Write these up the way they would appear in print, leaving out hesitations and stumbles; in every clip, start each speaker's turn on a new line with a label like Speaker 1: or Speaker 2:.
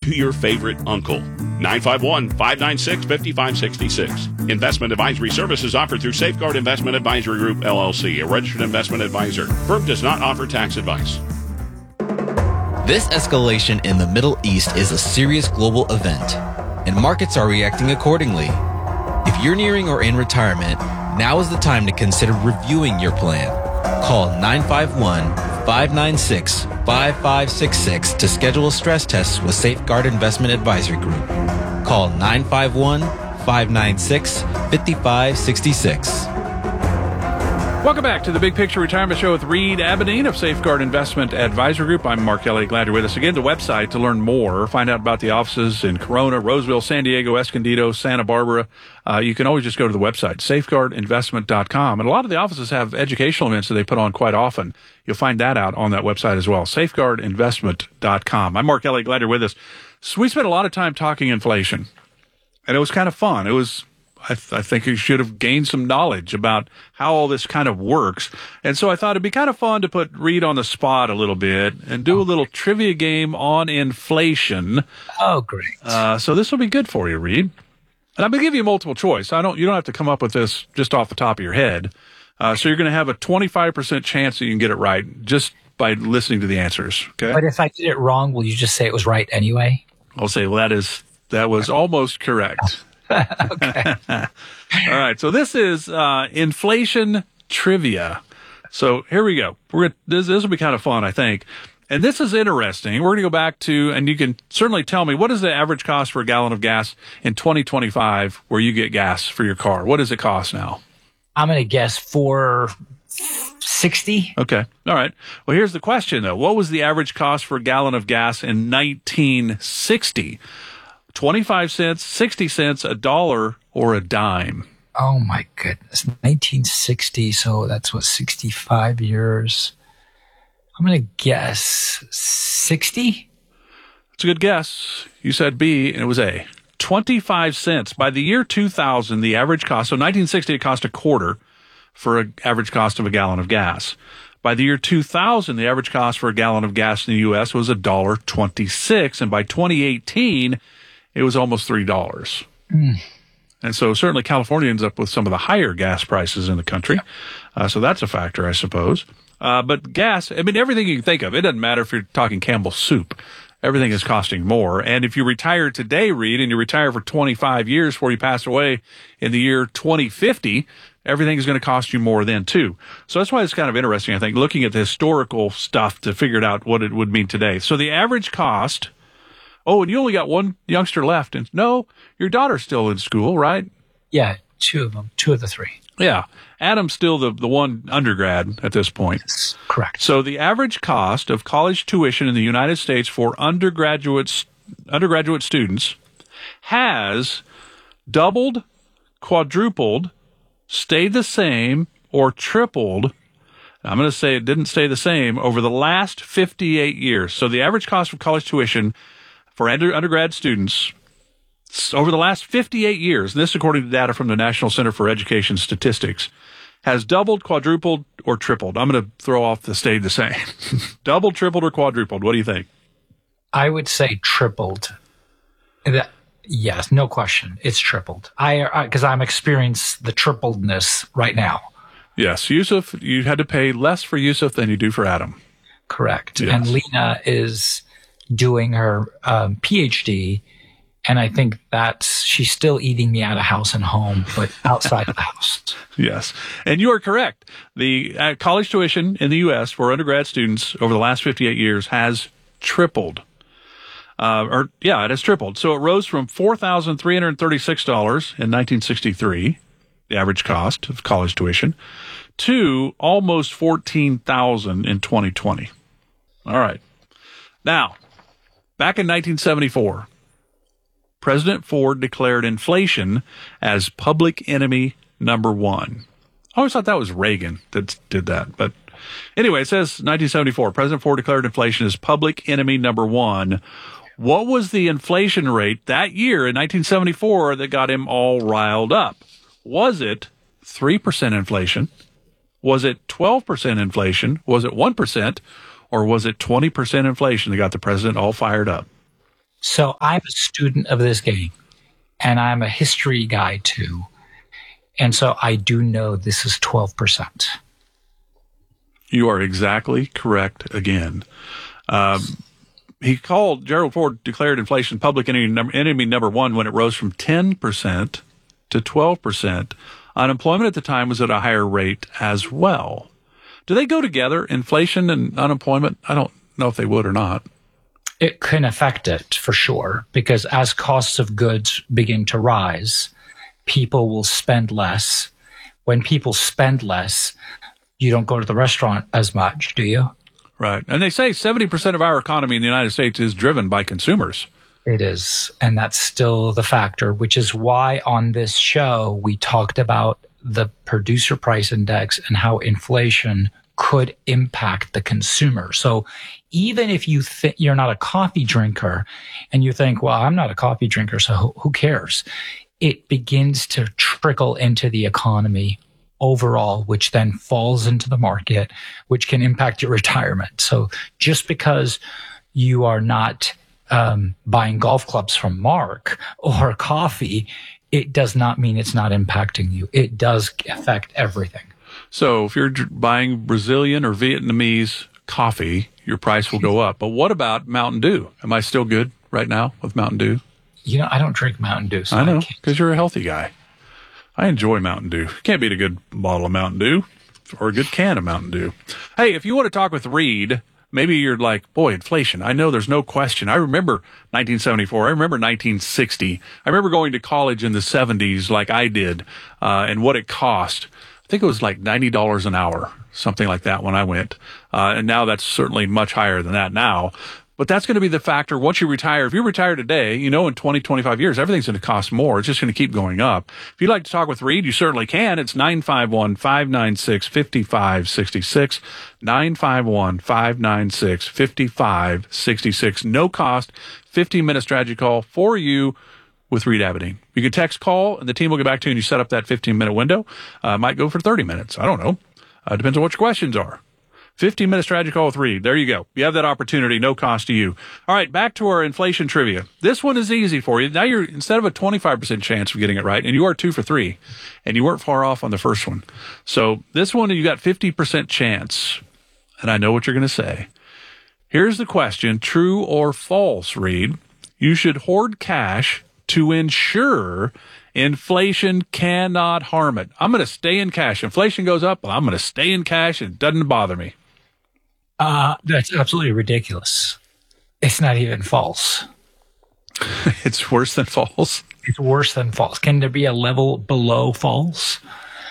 Speaker 1: to your favorite uncle. 951-596-5566. Investment advisory services offered through Safeguard Investment Advisory Group, LLC, a registered investment advisor. Firm does not offer tax advice.
Speaker 2: This escalation in the Middle East is a serious global event, and markets are reacting accordingly. If you're nearing or in retirement, now is the time to consider reviewing your plan. Call 951-596-5566 to schedule a stress test with Safeguard Investment Advisory Group. Call 951-596-5566.
Speaker 3: Welcome back to the Big Picture Retirement Show with Reed Abedin of Safeguard Investment Advisory Group. I'm Mark Elliott. Glad you're with us. Again, the website to learn more, find out about the offices in Corona, Roseville, San Diego, Escondido, Santa Barbara. You can always just go to the website, safeguardinvestment.com. And a lot of the offices have educational events that they put on quite often. You'll find that out on that website as well, safeguardinvestment.com. I'm Mark Elliott. Glad you're with us. So we spent a lot of time talking inflation, and it was kind of fun. It was... I think you should have gained some knowledge about how all this kind of works. And so I thought it'd be kind of fun to put Reed on the spot a little bit and do a little trivia game on inflation.
Speaker 4: Oh, great.
Speaker 3: So this will be good for you, Reed. And I'm going to give you multiple choice. You don't have to come up with this just off the top of your head. So you're going to have a 25% chance that you can get it right just by listening to the answers. Okay.
Speaker 4: But if I did it wrong, will you just say it was right anyway?
Speaker 3: I'll say, well, that was almost correct.
Speaker 4: Okay.
Speaker 3: All right. So this is inflation trivia. So here we go. This will be kind of fun, I think. And this is interesting. We're going to go back to, and you can certainly tell me, what is the average cost for a gallon of gas in 2025 where you get gas for your car? What does it cost now?
Speaker 4: I'm going to guess $4.60.
Speaker 3: Okay. All right. Well, here's the question, though. What was the average cost for a gallon of gas in 1960? 25 cents, 60 cents, $1, or a dime?
Speaker 4: Oh, my goodness. 1960, so that's what, 65 years. I'm going to guess 60?
Speaker 3: That's a good guess. You said B, and it was A. 25 cents. By the year 2000, the average cost, so 1960, it cost a quarter for an average cost of a gallon of gas. By the year 2000, the average cost for a gallon of gas in the U.S. was $1.26, and by 2018, it was almost $3. And so certainly California ends up with some of the higher gas prices in the country. So that's a factor, I suppose. But gas, I mean, everything you can think of, it doesn't matter if you're talking Campbell's soup. Everything is costing more. And if you retire today, Reed, and you retire for 25 years before you pass away in the year 2050, everything is going to cost you more then, too. So that's why it's kind of interesting, I think, looking at the historical stuff to figure out what it would mean today. So the average cost... Oh, and you only got one youngster left. And no, your daughter's still in school, right?
Speaker 4: Yeah, two of them, two of the three.
Speaker 3: Yeah. Adam's still the one undergrad at this point.
Speaker 4: Yes, correct.
Speaker 3: So the average cost of college tuition in the United States for undergraduate students has doubled, quadrupled, stayed the same, or tripled. I'm going to say it didn't stay the same over the last 58 years. So the average cost of college tuition for undergrad students over the last 58 years, and this according to data from the National Center for Education Statistics, has doubled, quadrupled, or tripled. I'm going to throw off the stayed the same. Doubled, tripled, or quadrupled. What do you think?
Speaker 4: I would say tripled. Yes, no question. It's tripled. Because I'm experiencing the tripledness right now.
Speaker 3: Yes, Yusuf, you had to pay less for Yusuf than you do for Adam.
Speaker 4: Correct.
Speaker 3: Yes.
Speaker 4: And Lena is doing her PhD, and I think she's still eating me out of house and home, but outside of the house.
Speaker 3: Yes. And you are correct. The college tuition in the U.S. for undergrad students over the last 58 years has tripled. It has tripled. So it rose from $4,336 in 1963, the average cost of college tuition, to almost $14,000 in 2020. All right. Now, back in 1974, President Ford declared inflation as public enemy number one. I always thought that was Reagan that did that. But anyway, it says 1974, President Ford declared inflation as public enemy number one. What was the inflation rate that year in 1974 that got him all riled up? Was it 3% inflation? Was it 12% inflation? Was it 1%? Or was it 20% inflation that got the president all fired up?
Speaker 4: So I'm a student of this game, and I'm a history guy too. And so I do know this is 12%.
Speaker 3: You are exactly correct again. Gerald Ford declared inflation public enemy number one when it rose from 10% to 12%. Unemployment at the time was at a higher rate as well. Do they go together, inflation and unemployment? I don't know if they would or not.
Speaker 4: It can affect it for sure, because as costs of goods begin to rise, people will spend less. When people spend less, you don't go to the restaurant as much, do you?
Speaker 3: Right. And they say 70% of our economy in the United States is driven by consumers.
Speaker 4: It is. And that's still the factor, which is why on this show we talked about the producer price index and how inflation could impact the consumer. So even if you think you're not a coffee drinker and you think, well, I'm not a coffee drinker, so who cares? It begins to trickle into the economy overall, which then falls into the market, which can impact your retirement. So just because you are not buying golf clubs from Mark or coffee, it does not mean it's not impacting you. It does affect everything.
Speaker 3: So if you're buying Brazilian or Vietnamese coffee, your price will go up. But what about Mountain Dew? Am I still good right now with Mountain Dew?
Speaker 4: You know, I don't drink Mountain Dew. So
Speaker 3: I know, because you're a healthy guy. I enjoy Mountain Dew. Can't beat a good bottle of Mountain Dew or a good can of Mountain Dew. Hey, if you want to talk with Reed, maybe you're like, boy, inflation. I know there's no question. I remember 1974. I remember 1960. I remember going to college in the 70s like I did, and what it cost. I think it was like $90 an hour, something like that when I went. And now that's certainly much higher than that now. But that's going to be the factor once you retire. If you retire today, you know in 20, 25 years, everything's going to cost more. It's just going to keep going up. If you'd like to talk with Reed, you certainly can. It's 951-596-5566. 951-596-5566. No cost. 15-minute strategy call for you with Reed Aberdeen. You can text, call, and the team will get back to you and you set up that 15-minute window. Might go for 30 minutes. I don't know. Depends on what your questions are. 15-minute strategy call with Reed. There you go. You have that opportunity. No cost to you. All right, back to our inflation trivia. This one is easy for you. Now you're, instead of a 25% chance of getting it right, and you are 2 for 3, and you weren't far off on the first one. So this one, you got 50% chance, and I know what you're going to say. Here's the question. True or false, Reed? You should hoard cash to ensure inflation cannot harm it. I'm going to stay in cash. Inflation goes up, well, I'm going to stay in cash and it doesn't bother me.
Speaker 4: That's absolutely ridiculous. It's not even false.
Speaker 3: It's worse than false.
Speaker 4: It's worse than false. Can there be a level below false?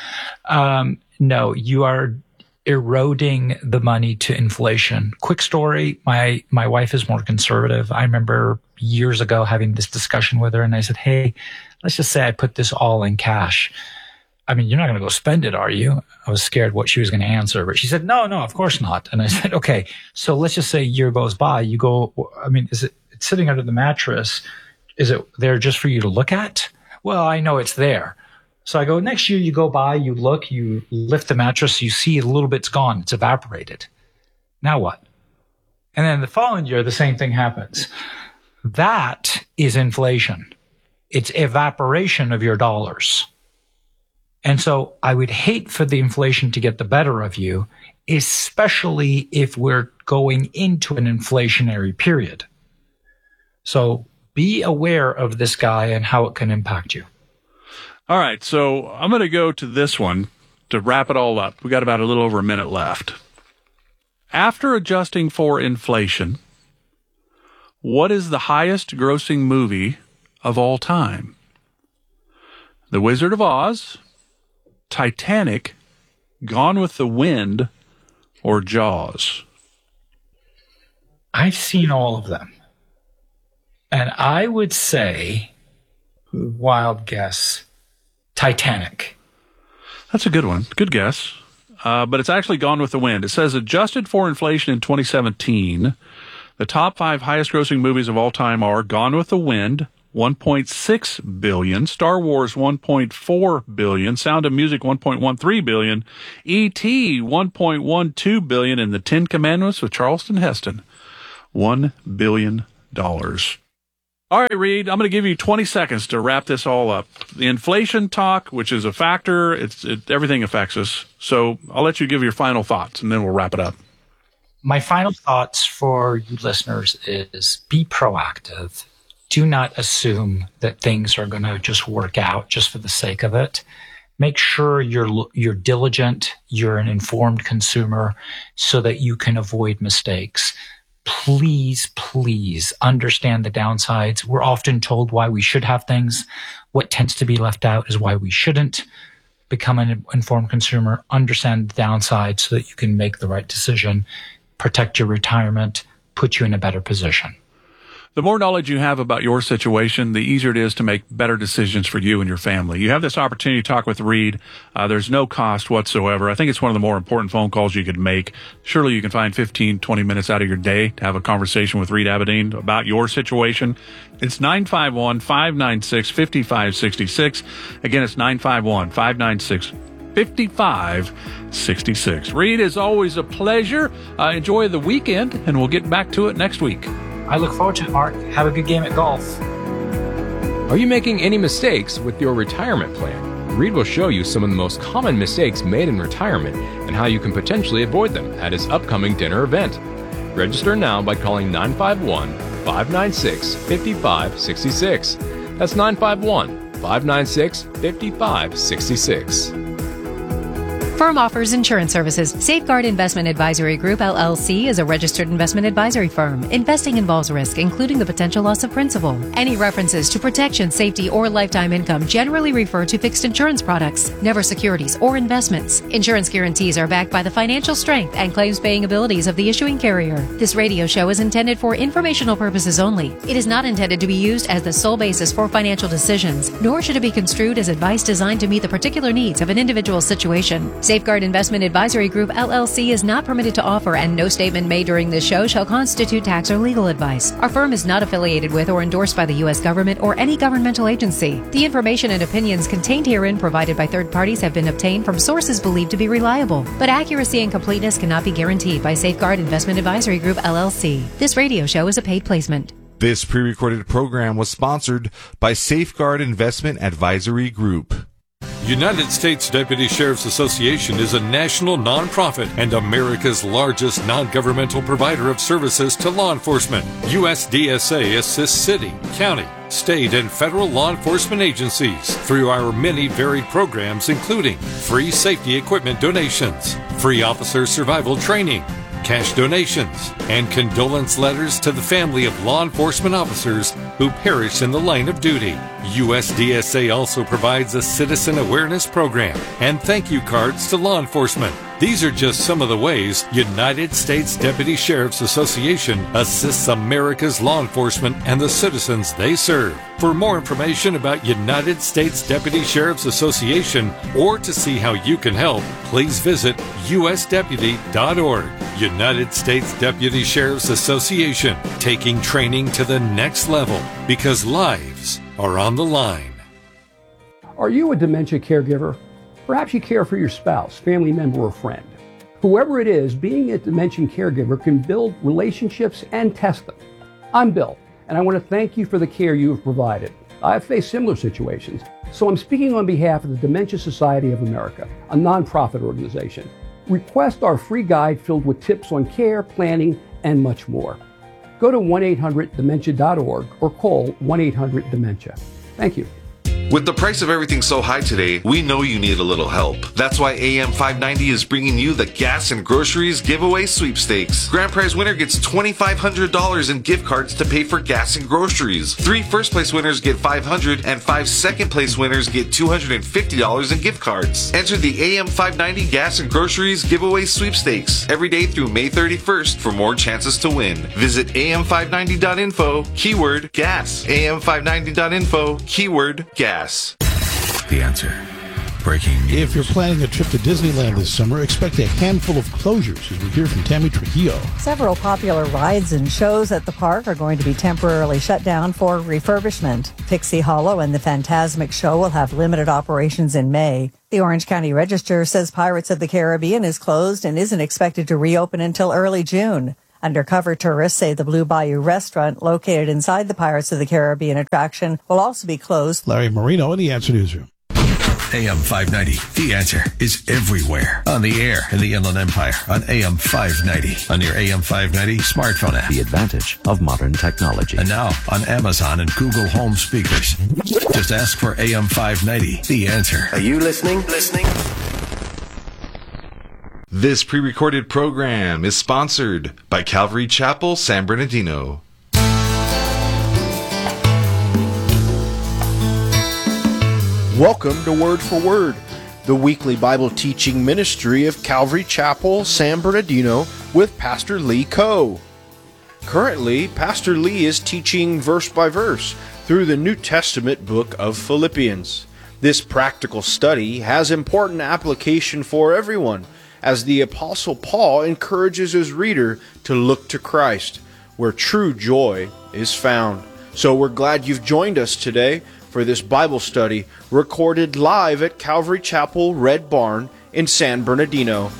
Speaker 4: No, you are eroding the money to inflation. Quick story. My wife is more conservative. I remember years ago having this discussion with her and I said, hey, let's just say I put this all in cash. I mean, you're not going to go spend it, are you? I was scared what she was going to answer, but she said, no, of course not. And I said, okay, so let's just say a year goes by. You go, I mean, it's sitting under the mattress. Is it there just for you to look at? Well, I know it's there. So I go, next year you go by, you look, you lift the mattress, you see a little bit's gone. It's evaporated. Now what? And then the following year, the same thing happens. That is inflation. It's evaporation of your dollars. And so I would hate for the inflation to get the better of you, especially if we're going into an inflationary period. So be aware of this guy and how it can impact you.
Speaker 3: All right, so I'm going to go to this one to wrap it all up. We got about a little over a minute left. After adjusting for inflation, what is the highest grossing movie of all time? The Wizard of Oz, Titanic, Gone with the Wind, or Jaws?
Speaker 4: I've seen all of them. And I would say, wild guess, Titanic.
Speaker 3: That's a good one. Good guess. But it's actually Gone with the Wind. It says, adjusted for inflation in 2017, the top 5 highest grossing movies of all time are Gone with the Wind, $1.6 billion, Star Wars, $1.4 billion, Sound of Music, $1.13 billion, E.T., $1.12 billion, and The Ten Commandments with Charleston Heston, $1 billion. All right, Reed, I'm going to give you 20 seconds to wrap this all up. The inflation talk, which is a factor, everything affects us. So I'll let you give your final thoughts, and then we'll wrap it up.
Speaker 4: My final thoughts for you listeners is be proactive. Do not assume that things are going to just work out just for the sake of it. Make sure you're diligent, you're an informed consumer so that you can avoid mistakes. Please understand the downsides. We're often told why we should have things. What tends to be left out is why we shouldn't. Become an informed consumer, understand the downsides so that you can make the right decision, protect your retirement, put you in a better position.
Speaker 3: The more knowledge you have about your situation, the easier it is to make better decisions for you and your family. You have this opportunity to talk with Reed. There's no cost whatsoever. I think it's one of the more important phone calls you could make. Surely you can find 15, 20 minutes out of your day to have a conversation with Reed Abedin about your situation. It's 951-596-5566. Again, it's 951-596-5566. Reed, is always a pleasure. Enjoy the weekend, and we'll get back to it next week.
Speaker 4: I look forward to it, Mark. Have a good game at golf.
Speaker 5: Are you making any mistakes with your retirement plan? Reed will show you some of the most common mistakes made in retirement and how you can potentially avoid them at his upcoming dinner event. Register now by calling 951-596-5566. That's 951-596-5566.
Speaker 6: Firm offers insurance services. Safeguard Investment Advisory Group, LLC is a registered investment advisory firm. Investing involves risk, including the potential loss of principal. Any references to protection, safety, or lifetime income generally refer to fixed insurance products, never securities or investments. Insurance guarantees are backed by the financial strength and claims-paying abilities of the issuing carrier. This radio show is intended for informational purposes only. It is not intended to be used as the sole basis for financial decisions, nor should it be construed as advice designed to meet the particular needs of an individual situation. Safeguard Investment Advisory Group, LLC is not permitted to offer, and no statement made during this show shall constitute tax or legal advice. Our firm is not affiliated with or endorsed by the U.S. government or any governmental agency. The information and opinions contained herein provided by third parties have been obtained from sources believed to be reliable, but accuracy and completeness cannot be guaranteed by Safeguard Investment Advisory Group, LLC. This radio show is a paid placement.
Speaker 7: This pre-recorded program was sponsored by Safeguard Investment Advisory Group.
Speaker 8: United States Deputy Sheriff's Association is a national nonprofit and America's largest non-governmental provider of services to law enforcement. USDSA assists city, county, state, and federal law enforcement agencies through our many varied programs, including free safety equipment donations, free officer survival training, cash donations, and condolence letters to the family of law enforcement officers who perish in the line of duty. USDSA also provides a citizen awareness program and thank you cards to law enforcement. These are just some of the ways United States Deputy Sheriff's Association assists America's law enforcement and the citizens they serve. For more information about United States Deputy Sheriff's Association or to see how you can help, please visit usdeputy.org. United States Deputy Sheriff's Association, taking training to the next level because lives are on the line.
Speaker 9: Are you a dementia caregiver? Perhaps you care for your spouse, family member, or friend. Whoever it is, being a dementia caregiver can build relationships and test them. I'm Bill, and I want to thank you for the care you have provided. I've faced similar situations, so I'm speaking on behalf of the Dementia Society of America, a nonprofit organization. Request our free guide filled with tips on care, planning, and much more. Go to 1-800-DEMENTIA.org or call 1-800-DEMENTIA. Thank you.
Speaker 7: With the price of everything so high today, we know you need a little help. That's why AM 590 is bringing you the Gas and Groceries Giveaway Sweepstakes. Grand prize winner gets $2,500 in gift cards to pay for gas and groceries. 3 first-place winners get $500, and 5 second-place winners get $250 in gift cards. Enter the AM 590 Gas and Groceries Giveaway Sweepstakes every day through May 31st for more chances to win. Visit am590.info, keyword gas. am590.info, keyword gas.
Speaker 10: The Answer. Breaking news.
Speaker 11: If you're planning a trip to Disneyland this summer, expect a handful of closures, as we hear from Tammy Trujillo.
Speaker 12: Several popular rides and shows at the park are going to be temporarily shut down for refurbishment. Pixie Hollow and the Fantasmic Show will have limited operations in May. The Orange County Register says Pirates of the Caribbean is closed and isn't expected to reopen until early June. Undercover tourists say the Blue Bayou restaurant located inside the Pirates of the Caribbean attraction will also be closed.
Speaker 11: Larry Marino in the Answer Newsroom.
Speaker 10: AM 590, The Answer, is everywhere. On the air in the Inland Empire on AM 590. On your AM 590 smartphone app.
Speaker 13: The advantage of modern technology.
Speaker 10: And now on Amazon and Google Home speakers. Just ask for AM 590, The Answer.
Speaker 14: Are you listening?
Speaker 7: This pre-recorded program is sponsored by Calvary Chapel, San Bernardino.
Speaker 15: Welcome to Word for Word, the weekly Bible teaching ministry of Calvary Chapel, San Bernardino, with Pastor Lee Coe. Currently, Pastor Lee is teaching verse by verse through the New Testament book of Philippians. This practical study has important application for everyone, as the Apostle Paul encourages his reader to look to Christ, where true joy is found. So we're glad you've joined us today for this Bible study recorded live at Calvary Chapel Red Barn in San Bernardino.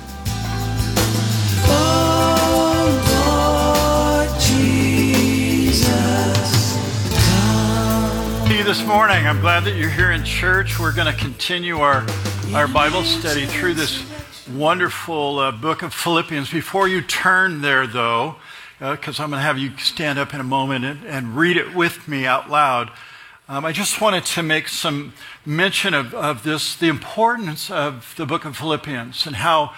Speaker 16: This morning, I'm glad that you're here in church. We're going to continue our Bible study through this wonderful book of Philippians. Before you turn there, though, because I'm going to have you stand up in a moment and read it with me out loud, I just wanted to make some mention of this, the importance of the book of Philippians, and how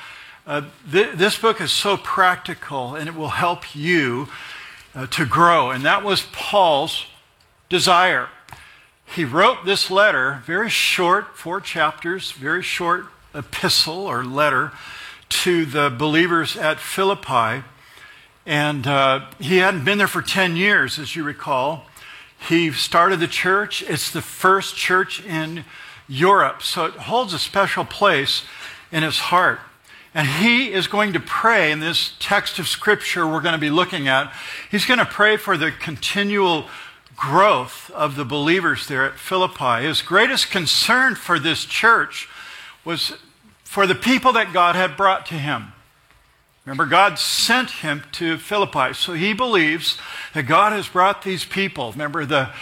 Speaker 16: this book is so practical, and it will help you to grow. And that was Paul's desire. He wrote this letter, very short, 4 chapters, very short epistle or letter to the believers at Philippi. And he hadn't been there for 10 years, as you recall. He started the church. It's the first church in Europe, so it holds a special place in his heart. And he is going to pray in this text of Scripture we're going to be looking at. He's going to pray for the continual growth of the believers there at Philippi. His greatest concern for this church was for the people that God had brought to him. Remember, God sent him to Philippi, so he believes that God has brought these people. Remember the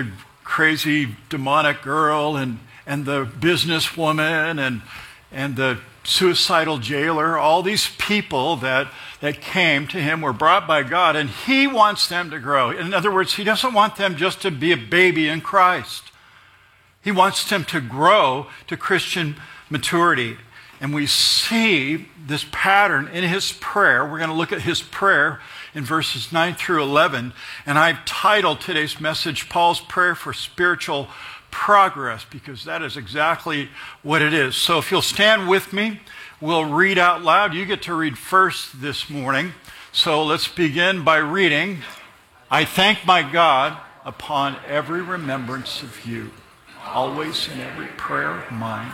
Speaker 16: crazy demonic girl and the businesswoman and the suicidal jailer. All these people that came to him were brought by God, and he wants them to grow. In other words, he doesn't want them just to be a baby in Christ. He wants them to grow to Christian maturity. And we see this pattern in his prayer. We're going to look at his prayer in verses 9 through 11. And I've titled today's message, Paul's Prayer for Spiritual Progress, because that is exactly what it is. So if you'll stand with me, we'll read out loud. You get to read first this morning. So let's begin by reading, I thank my God upon every remembrance of you, always in every prayer of mine,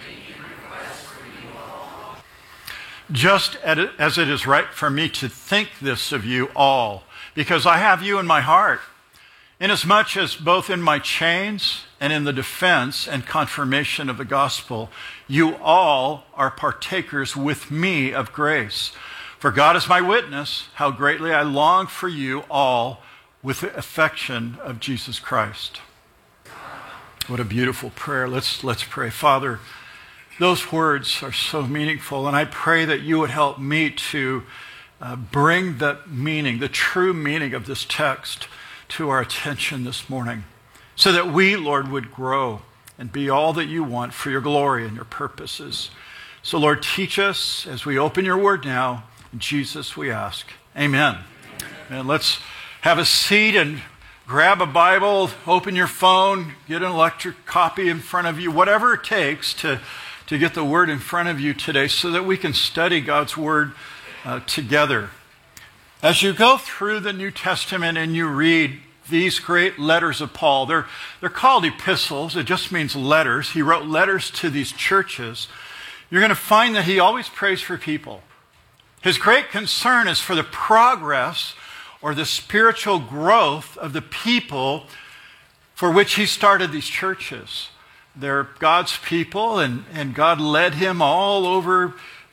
Speaker 16: just as it is right for me to think this of you all, because I have you in my heart, inasmuch as both in my chains and in the defense and confirmation of the gospel, you all are partakers with me of grace. For God is my witness, how greatly I long for you all with the affection of Jesus Christ. What a beautiful prayer. Let's pray. Father, those words are so meaningful, and I pray that you would help me to bring the meaning, the true meaning of this text to our attention this morning, so that we, Lord, would grow and be all that you want for your glory and your purposes. So, Lord, teach us as we open your word now. In Jesus we ask. Amen. And let's have a seat and grab a Bible, open your phone, get an electric copy in front of you, whatever it takes to get the word in front of you today so that we can study God's word together. As you go through the New Testament and you read these great letters of Paul, they're called epistles. It just means letters. He wrote letters to these churches. You're going to find that he always prays for people. His great concern is for the progress or the spiritual growth of the people for which he started these churches. They're God's people, and God led him all over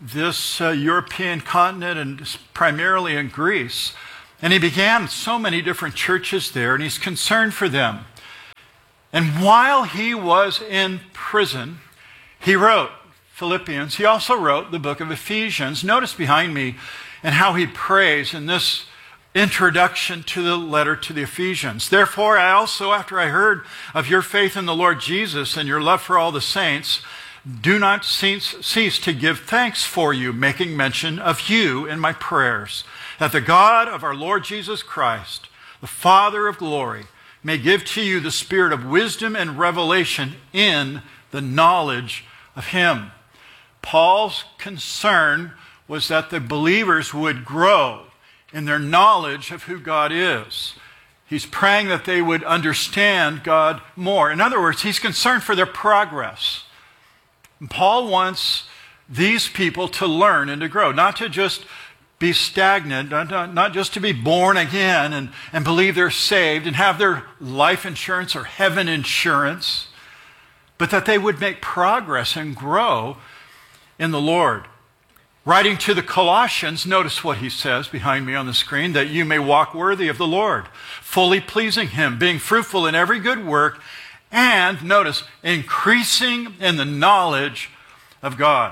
Speaker 16: this European continent and primarily in Greece. And he began so many different churches there, and he's concerned for them. And while he was in prison, he wrote Philippians. He also wrote the book of Ephesians. Notice behind me and how he prays in this introduction to the letter to the Ephesians. Therefore, I also, after I heard of your faith in the Lord Jesus and your love for all the saints, do not cease to give thanks for you, making mention of you in my prayers, that the God of our Lord Jesus Christ, the Father of glory, may give to you the spirit of wisdom and revelation in the knowledge of him. Paul's concern was that the believers would grow in their knowledge of who God is. He's praying that they would understand God more. In other words, he's concerned for their progress. And Paul wants these people to learn and to grow, not to just be stagnant, not just to be born again and believe they're saved and have their life insurance or heaven insurance, but that they would make progress and grow in the Lord. Writing to the Colossians, notice what he says behind me on the screen, that you may walk worthy of the Lord, fully pleasing him, being fruitful in every good work, and, notice, increasing in the knowledge of God.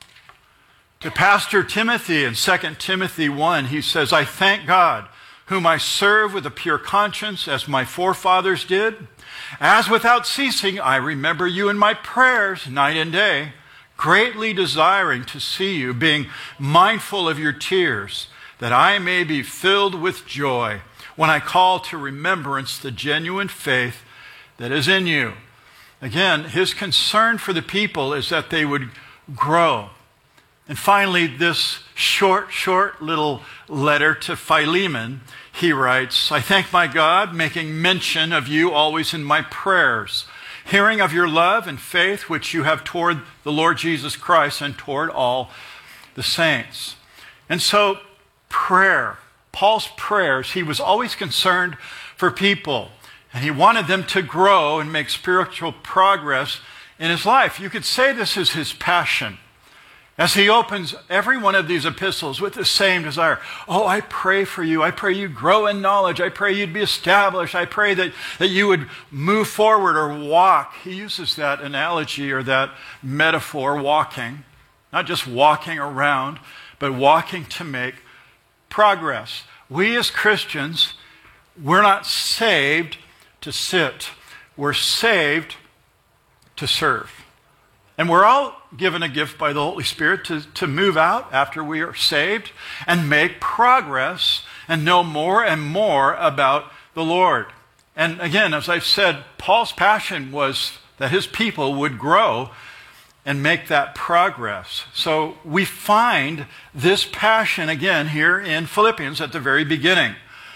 Speaker 16: To Pastor Timothy in 2 Timothy 1, he says, I thank God, whom I serve with a pure conscience, as my forefathers did. As without ceasing, I remember you in my prayers night and day, greatly desiring to see you, being mindful of your tears, that I may be filled with joy when I call to remembrance the genuine faith that is in you. Again, his concern for the people is that they would grow. And finally, this short little letter to Philemon, he writes, I thank my God, making mention of you always in my prayers, hearing of your love and faith which you have toward the Lord Jesus Christ and toward all the saints. And so prayer, Paul's prayers, he was always concerned for people, and he wanted them to grow and make spiritual progress in his life. You could say this is his passion. As he opens every one of these epistles with the same desire. Oh, I pray for you. I pray you grow in knowledge. I pray you'd be established. I pray that you would move forward or walk. He uses that analogy or that metaphor, walking. Not just walking around, but walking to make progress. We as Christians, we're not saved to sit. We're saved to serve. And we're all given a gift by the Holy Spirit to move out after we are saved and make progress and know more and more about the Lord. And again, as I've said, Paul's passion was that his people would grow and make that progress. So we find this passion again here in Philippians at the very beginning.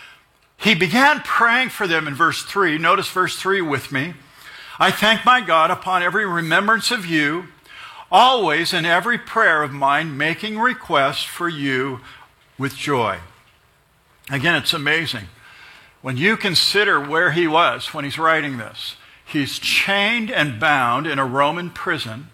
Speaker 16: He began praying for them in verse 3. Notice verse 3 with me. I thank my God upon every remembrance of you, always in every prayer of mine, making requests for you with joy. Again, it's amazing. When you consider where he was when he's writing this, he's chained and bound in a Roman prison,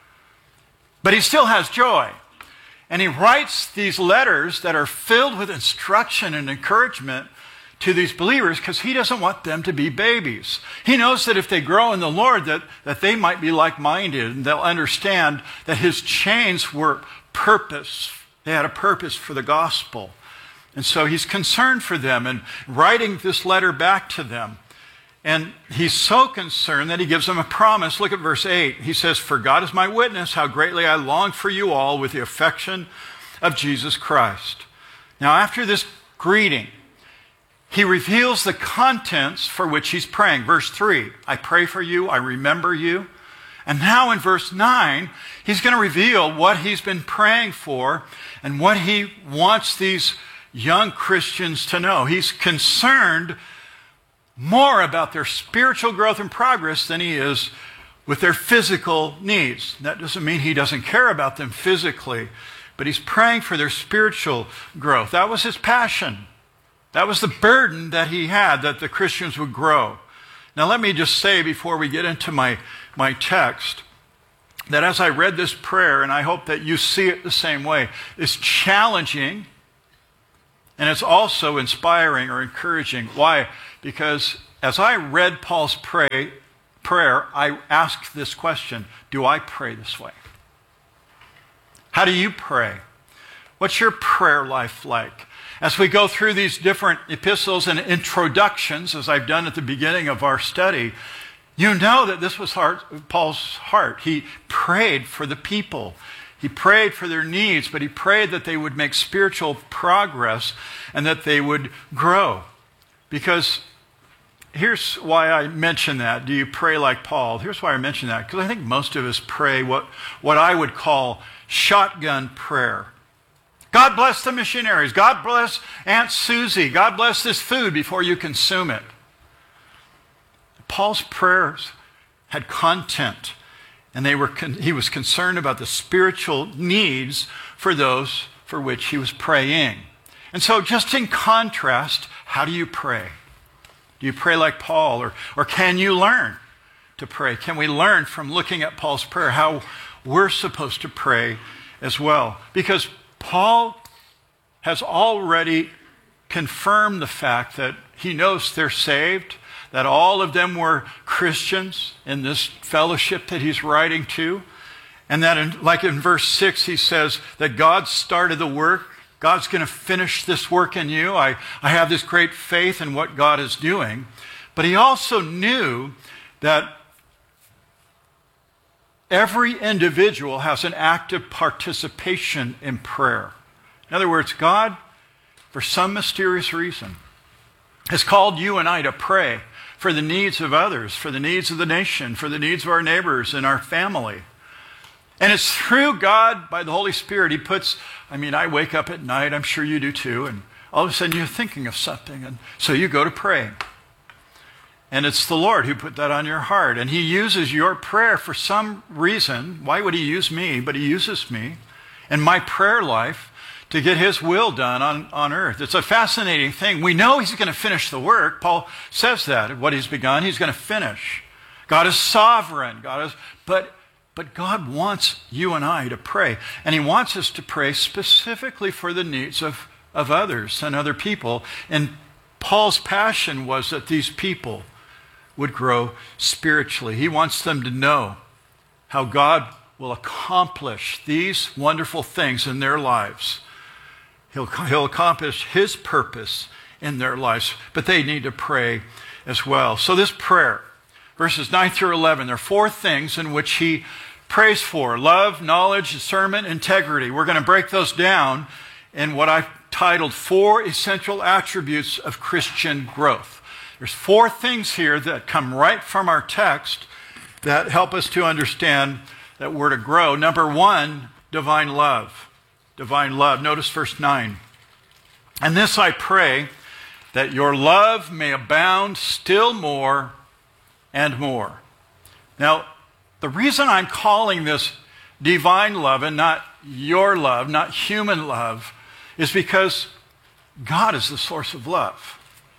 Speaker 16: but he still has joy. And he writes these letters that are filled with instruction and encouragement to these believers because he doesn't want them to be babies. He knows that if they grow in the Lord, that they might be like-minded and they'll understand that his chains were purpose. They had a purpose for the gospel. And so he's concerned for them and writing this letter back to them. And he's so concerned that he gives them a promise. Look at verse 8. He says, for God is my witness, how greatly I long for you all with the affection of Jesus Christ. Now, after this greeting, he reveals the contents for which he's praying. Verse 3, I pray for you, I remember you. And now in verse 9, he's going to reveal what he's been praying for and what he wants these young Christians to know. He's concerned more about their spiritual growth and progress than he is with their physical needs. That doesn't mean he doesn't care about them physically, but he's praying for their spiritual growth. That was his passion. That was the burden that he had, that the Christians would grow. Now let me just say before we get into my text, that as I read this prayer, and I hope that you see it the same way, it's challenging and it's also inspiring or encouraging. Why? Because as I read Paul's prayer, I asked this question: do I pray this way? How do you pray? What's your prayer life like? As we go through these different epistles and introductions, as I've done at the beginning of our study, you know that this was Paul's heart. He prayed for the people. He prayed for their needs, but he prayed that they would make spiritual progress and that they would grow. Because here's why I mention that. Do you pray like Paul? Here's why I mention that. Because I think most of us pray what I would call shotgun prayer. God bless the missionaries. God bless Aunt Susie. God bless this food before you consume it. Paul's prayers had content, and he was concerned about the spiritual needs for those for which he was praying. And so just in contrast, how do you pray? Do you pray like Paul, or can you learn to pray? Can we learn from looking at Paul's prayer how we're supposed to pray as well? Because Paul has already confirmed the fact that he knows they're saved, that all of them were Christians in this fellowship that he's writing to, and that like in verse 6 he says that God started the work. God's going to finish this work in you. I have this great faith in what God is doing. But he also knew that every individual has an active participation in prayer. In other words, God, for some mysterious reason, has called you and I to pray for the needs of others, for the needs of the nation, for the needs of our neighbors and our family. And it's through God, by the Holy Spirit, he puts, I wake up at night, I'm sure you do too, and all of a sudden you're thinking of something, and so you go to pray. And it's the Lord who put that on your heart. And he uses your prayer for some reason. Why would he use me? But he uses me and my prayer life to get his will done on earth. It's a fascinating thing. We know he's going to finish the work. Paul says that. What he's begun, he's going to finish. God is sovereign. But God wants you and I to pray. And he wants us to pray specifically for the needs of others and other people. And Paul's passion was that these people would grow spiritually. He wants them to know how God will accomplish these wonderful things in their lives. He'll accomplish his purpose in their lives, but they need to pray as well. So this prayer, verses 9 through 11, there are 4 things in which he prays for: love, knowledge, discernment, integrity. We're going to break those down in what I've titled 4 essential attributes of Christian growth. There's 4 things here that come right from our text that help us to understand that we're to grow. Number 1, divine love. Divine love. Notice verse 9. And this I pray, that your love may abound still more and more. Now, the reason I'm calling this divine love and not your love, not human love, is because God is the source of love.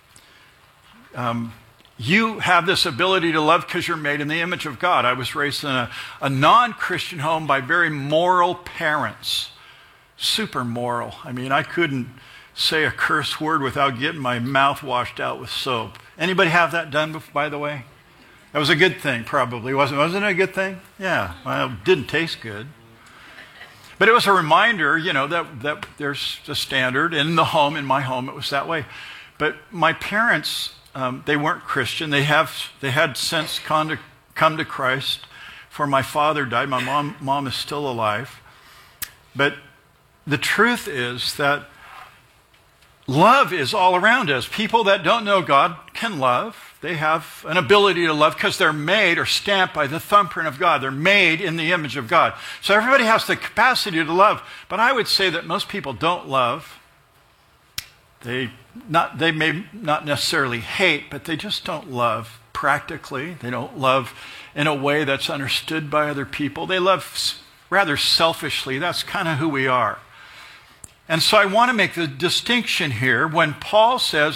Speaker 16: You have this ability to love because you're made in the image of God. I was raised in a non-Christian home by very moral parents. Super moral. I couldn't say a curse word without getting my mouth washed out with soap. Anybody have that done, by the way? That was a good thing, probably. Wasn't it a good thing? Yeah. Well, it didn't taste good. But it was a reminder, that there's a standard in the home. In my home, it was that way. But my parents, they weren't Christian. They had since come to Christ. For my father died. My mom is still alive. But the truth is that love is all around us. People that don't know God can love. They have an ability to love because they're made or stamped by the thumbprint of God. They're made in the image of God. So everybody has the capacity to love. But I would say that most people don't love. They may not necessarily hate, but they just don't love practically. They don't love in a way that's understood by other people. They love rather selfishly. That's kind of who we are. And so I want to make the distinction here. When Paul says,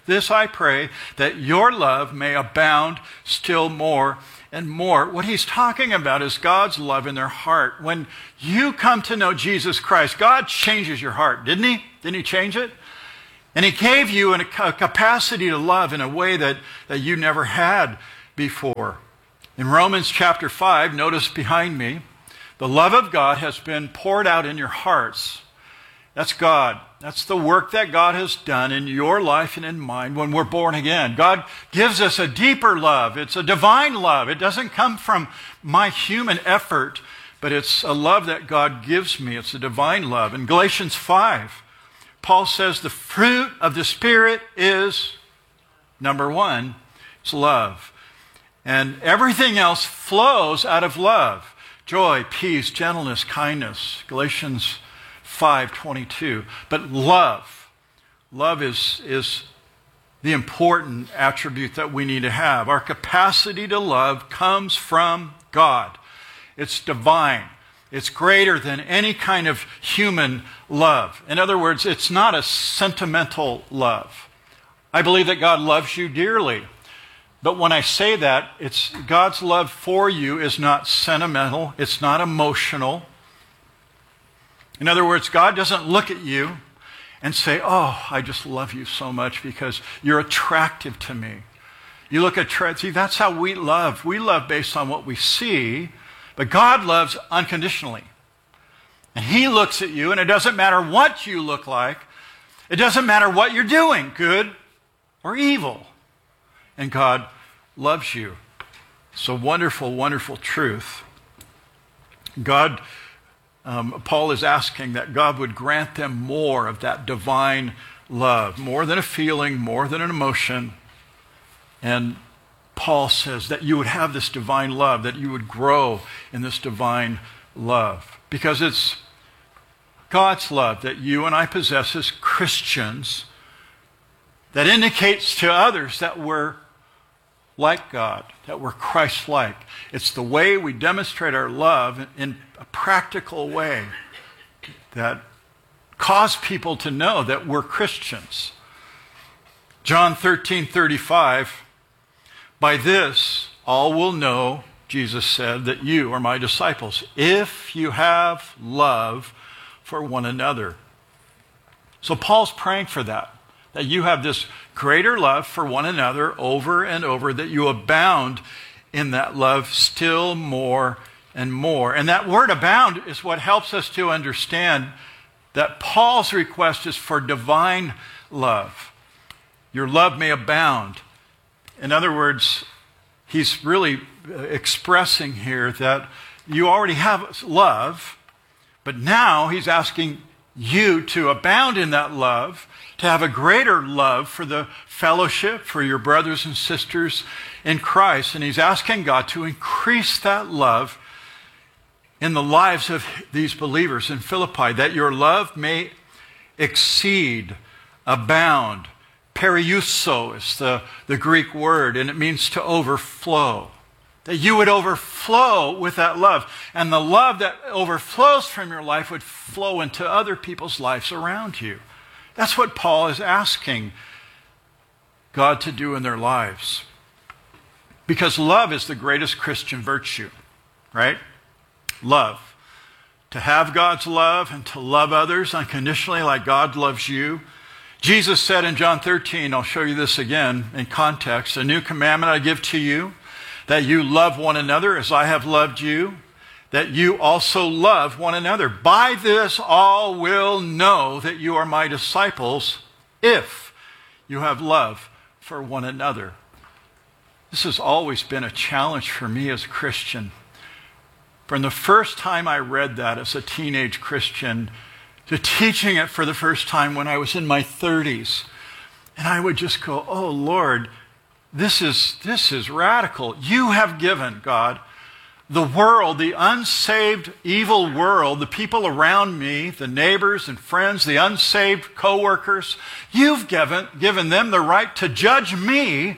Speaker 16: This I pray, that your love may abound still more and more. What he's talking about is God's love in their heart. When you come to know Jesus Christ, God changes your heart, didn't he? Didn't he change it? And he gave you a capacity to love in a way that you never had before. In Romans chapter 5, notice behind me, the love of God has been poured out in your hearts. That's God. That's the work that God has done in your life and in mine when we're born again. God gives us a deeper love. It's a divine love. It doesn't come from my human effort, but it's a love that God gives me. It's a divine love. In Galatians 5, Paul says the fruit of the Spirit is, number one, it's love. And everything else flows out of love. Joy, peace, gentleness, kindness. Galatians 5:22. But love is the important attribute that we need to have. Our capacity to love comes from God. It's divine. It's greater than any kind of human love. In other words, it's not a sentimental love. I believe that God loves you dearly. But when I say that, it's God's love for you is not sentimental. It's not emotional. In other words, God doesn't look at you and say, oh, I just love you so much because you're attractive to me. You look at, see, that's how we love. We love based on what we see, but God loves unconditionally. And he looks at you, and it doesn't matter what you look like. It doesn't matter what you're doing, good or evil. And God loves you. It's a wonderful, wonderful truth. Paul is asking that God would grant them more of that divine love, more than a feeling, more than an emotion. And Paul says that you would have this divine love, that you would grow in this divine love. Because it's God's love that you and I possess as Christians that indicates to others that we're like God, that we're Christ-like. It's the way we demonstrate our love in a practical way that cause people to know that we're Christians. John 13:35, by this all will know, Jesus said, that you are my disciples, if you have love for one another. So Paul's praying for that you have this greater love for one another over and over, that you abound in that love still more and more. And that word abound is what helps us to understand that Paul's request is for divine love. Your love may abound. In other words, he's really expressing here that you already have love, but now he's asking you to abound in that love, to have a greater love for the fellowship, for your brothers and sisters in Christ. And he's asking God to increase that love in the lives of these believers in Philippi, that your love may exceed, abound. Periusso is the Greek word, and it means to overflow. That you would overflow with that love. And the love that overflows from your life would flow into other people's lives around you. That's what Paul is asking God to do in their lives. Because love is the greatest Christian virtue, right? Love. To have God's love and to love others unconditionally like God loves you. Jesus said in John 13, I'll show you this again in context, a new commandment I give to you, that you love one another as I have loved you, that you also love one another. By this all will know that you are my disciples, if you have love for one another. This has always been a challenge for me as a Christian. From the first time I read that as a teenage Christian to teaching it for the first time when I was in my 30s, and I would just go, oh Lord, this is radical. You have given, God, the world, the unsaved, evil world, the people around me, the neighbors and friends, the unsaved co-workers, you've given them the right to judge me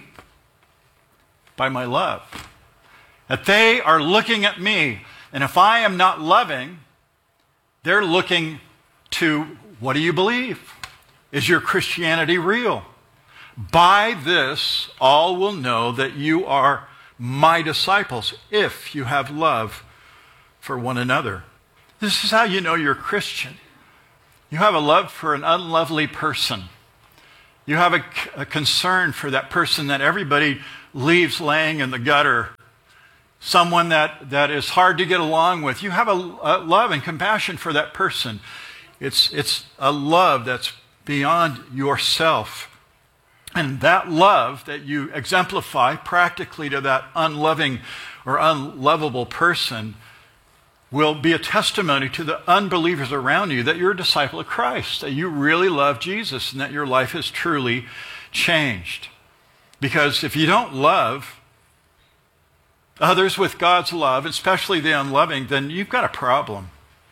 Speaker 16: by my love. That they are looking at me, and if I am not loving, they're looking to, what do you believe? Is your Christianity real? By this, all will know that you are my disciples, if you have love for one another. This is how you know you're a Christian. You have a love for an unlovely person. You have a concern for that person that everybody leaves laying in the gutter. Someone that is hard to get along with. You have a love and compassion for that person. It's a love that's beyond yourself. And that love that you exemplify practically to that unloving or unlovable person will be a testimony to the unbelievers around you that you're a disciple of Christ, that you really love Jesus, and that your life has truly changed. Because if you don't love others with God's love, especially the unloving, then you've got a problem.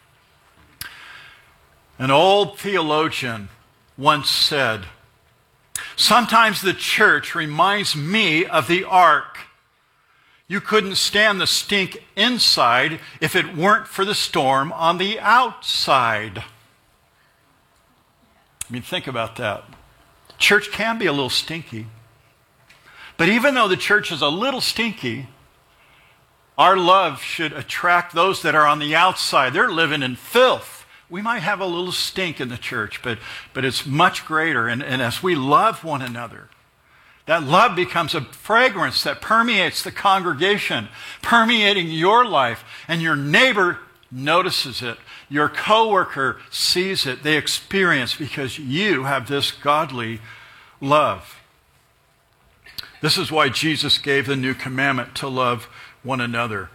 Speaker 16: An old theologian once said, "Sometimes the church reminds me of the ark. You couldn't stand the stink inside if it weren't for the storm on the outside." I mean, think about that. Church can be a little stinky. But even though the church is a little stinky, our love should attract those that are on the outside. They're living in filth. We might have a little stink in the church, but it's much greater. And as we love one another, that love becomes a fragrance that permeates the congregation, permeating your life, and your neighbor notices it. Your coworker sees it. They experience because you have this godly love. This is why Jesus gave the new commandment to love one another.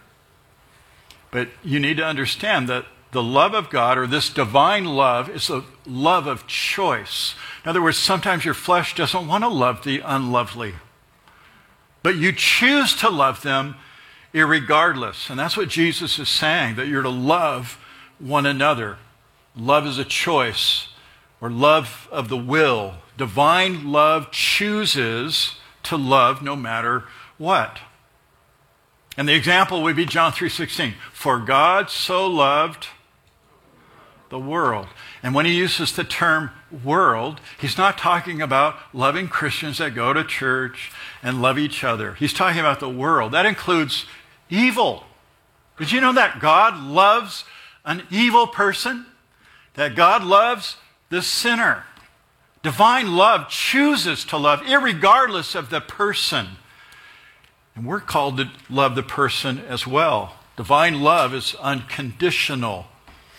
Speaker 16: But you need to understand that the love of God, or this divine love, is a love of choice. In other words, sometimes your flesh doesn't want to love the unlovely. But you choose to love them irregardless. And that's what Jesus is saying, that you're to love one another. Love is a choice, or love of the will. Divine love chooses to love no matter what. And the example would be John 3:16. For God so loved the world. And when he uses the term world, he's not talking about loving Christians that go to church and love each other. He's talking about the world. That includes evil. Did you know that God loves an evil person? That God loves the sinner. Divine love chooses to love irregardless of the person. And we're called to love the person as well. Divine love is unconditional.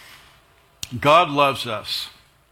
Speaker 16: God loves us.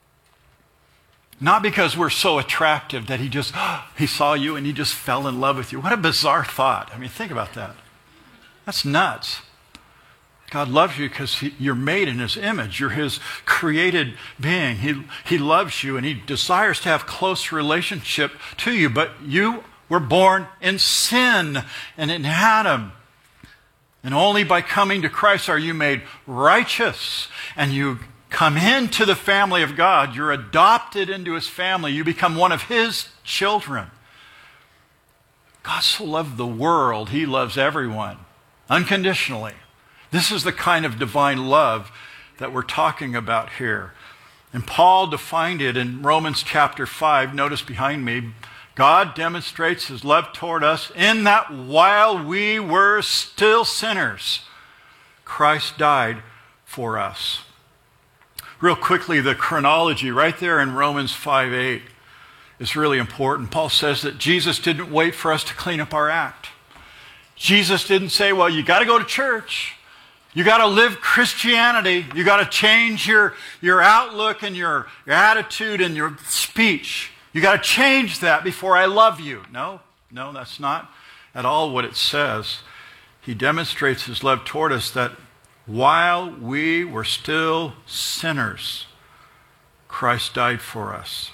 Speaker 16: Not because we're so attractive that he saw you and he just fell in love with you. What a bizarre thought. I mean, think about that. That's nuts. God loves you because you're made in his image. You're his created being. He loves you and he desires to have close relationship to you. But you were born in sin and in Adam. And only by coming to Christ are you made righteous. And you come into the family of God. You're adopted into his family. You become one of his children. God so loved the world, he loves everyone unconditionally. This is the kind of divine love that we're talking about here. And Paul defined it in Romans chapter 5. Notice behind me, God demonstrates his love toward us in that while we were still sinners, Christ died for us. Real quickly, the chronology right there in Romans 5:8 is really important. Paul says that Jesus didn't wait for us to clean up our act. Jesus didn't say, well, you got to go to church. You got to live Christianity. You got to change your outlook and your attitude and your speech. You got to change that before I love you. No, that's not at all what it says. He demonstrates his love toward us that while we were still sinners, Christ died for us.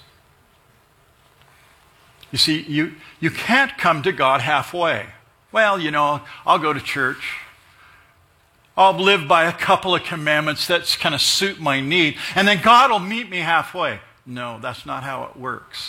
Speaker 16: You see, you can't come to God halfway. Well, I'll go to church. I'll live by a couple of commandments that's kind of suit my need, and then God will meet me halfway. No, that's not how it works.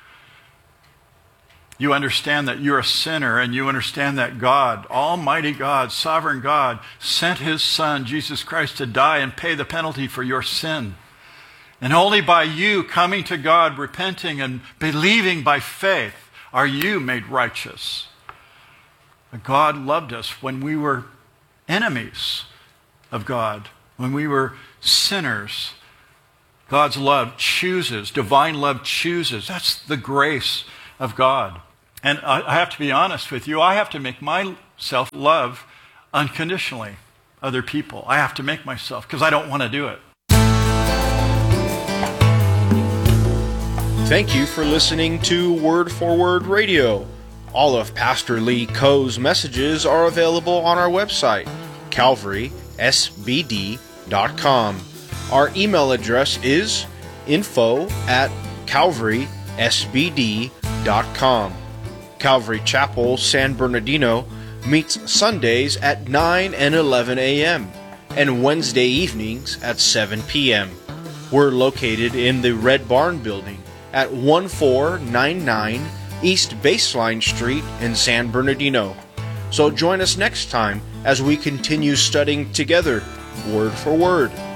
Speaker 16: You understand that you're a sinner, and you understand that God, Almighty God, Sovereign God, sent his Son, Jesus Christ, to die and pay the penalty for your sin. And only by you coming to God, repenting and believing by faith, are you made righteous. God loved us when we were enemies of God, when we were sinners. God's love chooses, divine love chooses. That's the grace of God. And I have to be honest with you, I have to make myself love unconditionally other people. I have to make myself, because I don't want to do it.
Speaker 15: Thank you for listening to Word for Word Radio. All of Pastor Lee Coe's messages are available on our website, calvarysbd.com. Our email address is info@calvarysbd.com. Calvary Chapel, San Bernardino meets Sundays at 9 and 11 a.m. and Wednesday evenings at 7 p.m. We're located in the Red Barn Building at 1499 East Baseline Street in San Bernardino. So join us next time as we continue studying together, word for word.